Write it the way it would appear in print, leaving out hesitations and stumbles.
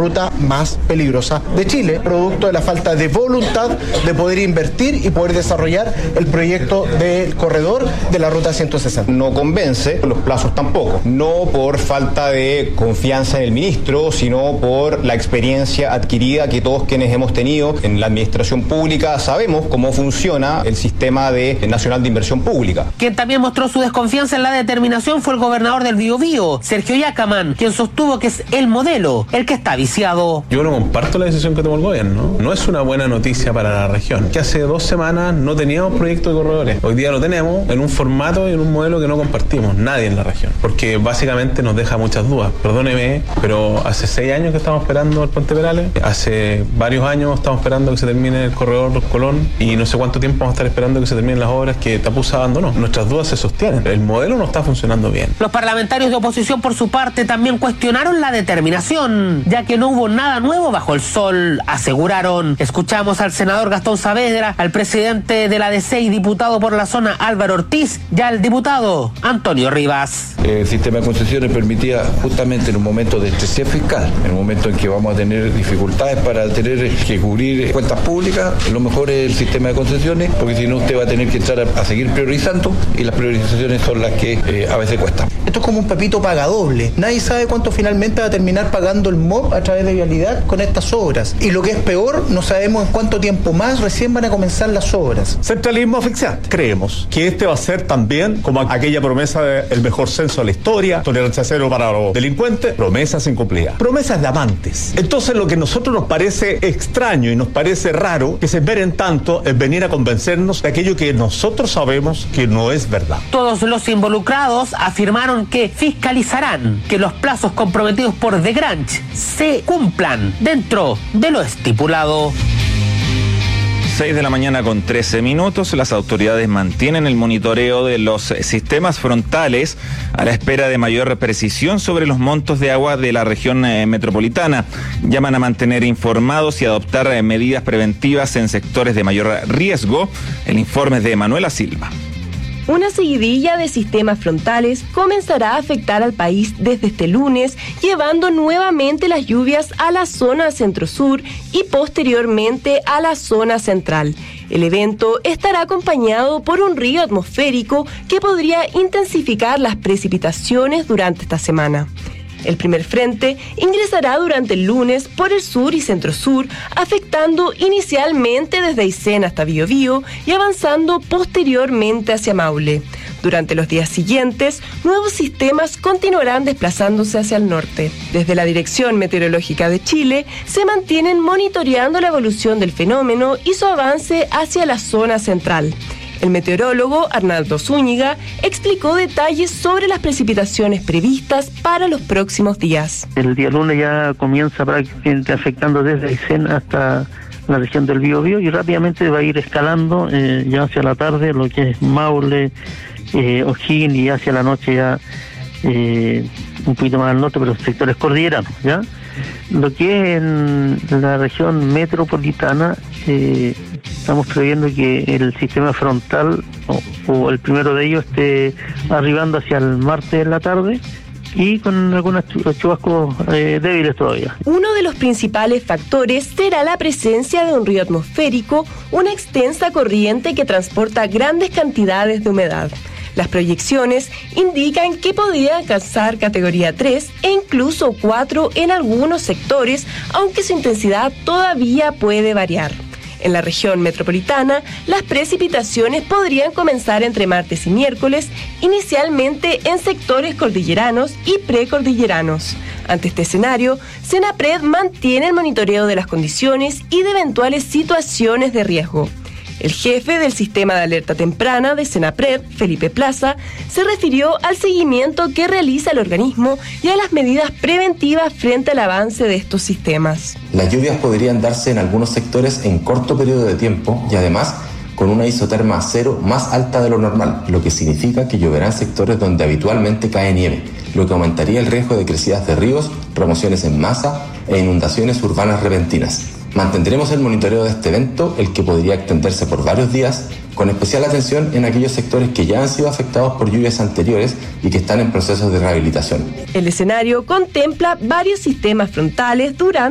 ruta más peligrosa de Chile, producto de la falta de voluntad de poder invertir y poder desarrollar el proyecto del corredor de la ruta 160. No convence, los plazos tampoco, no por falta de confianza en el ministro, sino por la experiencia adquirida que todos quienes hemos tenido en la administración pública sabemos cómo funciona el sistema nacional de inversión pública. Quien también mostró su desconfianza en la determinación fue el gobernador del Biobío, Sergio Yacaman, quien sostuvo que es el modelo el que está viciado. Yo no comparto la decisión que tomó el gobierno. No es una buena noticia para la región. Que hace 2 semanas no teníamos proyecto de corredores. Hoy día lo tenemos en un formato y en un modelo que no compartimos nadie en la región. Porque básicamente nos deja muchas dudas. Perdóneme, pero hace 6 años que estamos esperando el Puente Perales. Hace varios años estamos esperando que se termine el corredor Los Colón. Y no sé cuánto tiempo vamos a estar esperando que se terminen las obras que Tapusa abandonó. Nuestras dudas se sostienen. El modelo no está funcionando bien. Los parlamentarios de oposición, por su parte, también cuestionaron la determinación, ya que no hubo nada nuevo bajo el sol, aseguraron. Escuchamos al senador Gastón Saavedra, al presidente de la DC y diputado por la zona Álvaro Ortiz, y al diputado Antonio Rivas. El sistema de concesiones permitía justamente en un momento de estrés fiscal, en un momento en que vamos a tener dificultades para tener que cubrir cuentas públicas, lo mejor es el sistema de concesiones, porque si no usted va a tener que entrar a seguir priorizando y las priorizaciones son las que a veces cuestan. Esto es como un Pepito paga doble. Nadie sabe cuánto finalmente va a terminar pagando el MOP a través de Vialidad con estas obras. Y lo que es peor, no sabemos en cuánto tiempo más recién van a comenzar las obras. Centralismo asfixiante. Creemos que este va a ser también como aquella promesa del mejor censo de la historia, tolerancia cero para los delincuentes, promesas incumplidas. Promesas de amantes. Entonces lo que a nosotros nos parece extraño y nos parece raro que se esperen tanto es venir a convencernos de aquello que nosotros sabemos que no es verdad. Todos los involucrados afirmaron que fiscalizarán que los plazos comprometidos por The Grange se cumplan dentro de lo estipulado. 6 de la mañana con 13 minutos. Las autoridades mantienen el monitoreo de los sistemas frontales a la espera de mayor precisión sobre los montos de agua de la región metropolitana. Llaman a mantener informados y adoptar medidas preventivas en sectores de mayor riesgo. El informe es de Manuela Silva. Una seguidilla de sistemas frontales comenzará a afectar al país desde este lunes, llevando nuevamente las lluvias a la zona centro-sur y posteriormente a la zona central. El evento estará acompañado por un río atmosférico que podría intensificar las precipitaciones durante esta semana. El primer frente ingresará durante el lunes por el sur y centro-sur, afectando inicialmente desde Aysén hasta Biobío y avanzando posteriormente hacia Maule. Durante los días siguientes, nuevos sistemas continuarán desplazándose hacia el norte. Desde la Dirección Meteorológica de Chile, se mantienen monitoreando la evolución del fenómeno y su avance hacia la zona central. El meteorólogo Arnaldo Zúñiga explicó detalles sobre las precipitaciones previstas para los próximos días. El día lunes ya comienza prácticamente afectando desde Aysén hasta la región del Biobío y rápidamente va a ir escalando ya hacia la tarde lo que es Maule, O'Higgins y hacia la noche ya un poquito más al norte, pero sectores cordilleranos, ¿ya? Lo que es en la región metropolitana, estamos previendo que el sistema frontal o el primero de ellos esté arribando hacia el martes en la tarde y con algunos chubascos débiles todavía. Uno de los principales factores será la presencia de un río atmosférico, una extensa corriente que transporta grandes cantidades de humedad. Las proyecciones indican que podría alcanzar categoría 3 e incluso 4 en algunos sectores, aunque su intensidad todavía puede variar. En la región metropolitana, las precipitaciones podrían comenzar entre martes y miércoles, inicialmente en sectores cordilleranos y precordilleranos. Ante este escenario, Senapred mantiene el monitoreo de las condiciones y de eventuales situaciones de riesgo. El jefe del sistema de alerta temprana de Senapred, Felipe Plaza, se refirió al seguimiento que realiza el organismo y a las medidas preventivas frente al avance de estos sistemas. Las lluvias podrían darse en algunos sectores en corto periodo de tiempo y además con una isoterma cero más alta de lo normal, lo que significa que lloverá en sectores donde habitualmente cae nieve, lo que aumentaría el riesgo de crecidas de ríos, remociones en masa e inundaciones urbanas repentinas. Mantendremos el monitoreo de este evento, el que podría extenderse por varios días, con especial atención en aquellos sectores que ya han sido afectados por lluvias anteriores y que están en procesos de rehabilitación. El escenario contempla varios sistemas frontales durante